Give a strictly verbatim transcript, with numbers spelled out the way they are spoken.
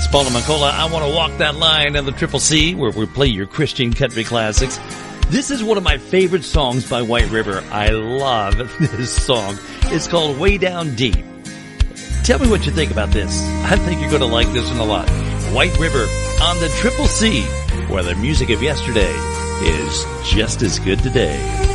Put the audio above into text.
It's Paul McCullough. I want to walk that line on the Triple C, where we play your Christian country classics. This is one of my favorite songs by White River. I love this song. It's called Way Down Deep. Tell me what you think about this. I think you're going to like this one a lot. White River on the Triple C, where the music of yesterday is just as good today.